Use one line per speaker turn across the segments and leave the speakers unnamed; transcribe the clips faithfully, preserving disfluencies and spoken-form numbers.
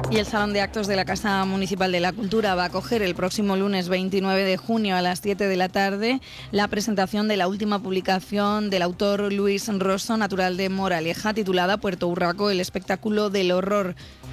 Y el Salón de Actos de la Casa Municipal de la Cultura va a acoger el próximo lunes veintinueve de junio a las siete de la tarde la presentación de la última publicación del autor Luis Rosso, natural de Moraleja, titulada Puerto Urraco, el espectáculo del horror.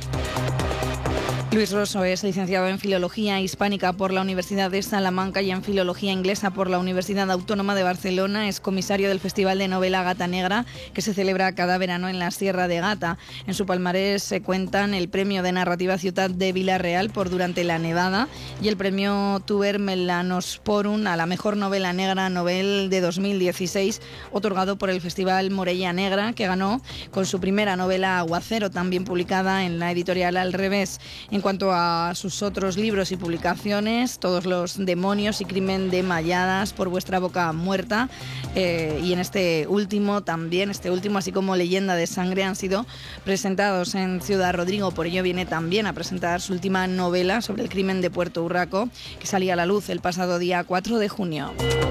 Luis Rosso es licenciado en Filología Hispánica por la Universidad de Salamanca y en Filología Inglesa por la Universidad Autónoma de Barcelona. Es comisario del Festival de Novela Gata Negra, que se celebra cada verano en la Sierra de Gata. En su palmarés se cuentan el Premio de Narrativa Ciutat de Vila-real por Durante la Nevada y el Premio Tuber Melanosporum a la mejor novela negra novel de dos mil dieciséis, otorgado por el Festival Morella Negra, que ganó con su primera novela Aguacero, también publicada en la editorial Al Revés. En cuanto a sus otros libros y publicaciones, Todos los demonios y Crimen de Malladas por vuestra boca muerta, eh, y en este último también, este último, así como Leyenda de sangre, han sido presentados en Ciudad Rodrigo. Por ello viene también a presentar su última novela sobre el crimen de Puerto Urraco, que salía a la luz el pasado día cuatro de junio.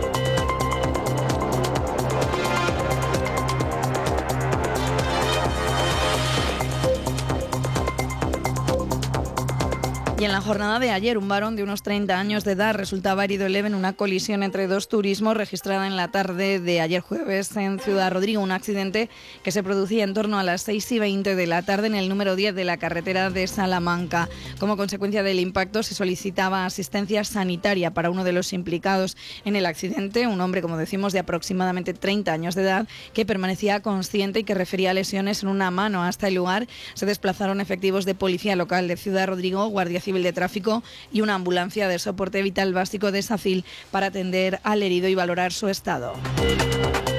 Y en la jornada de ayer, un varón de unos treinta años de edad resultaba herido leve en una colisión entre dos turismos registrada en la tarde de ayer jueves en Ciudad Rodrigo. Un accidente que se producía en torno a las seis y veinte de la tarde en el número diez de la carretera de Salamanca. Como consecuencia del impacto se solicitaba asistencia sanitaria para uno de los implicados en el accidente, un hombre, como decimos, de aproximadamente treinta años de edad, que permanecía consciente y que refería lesiones en una mano. Hasta el lugar se desplazaron efectivos de Policía Local de Ciudad Rodrigo, Guardia Civil de Tráfico y una ambulancia de soporte vital básico de SACIL para atender al herido y valorar su estado.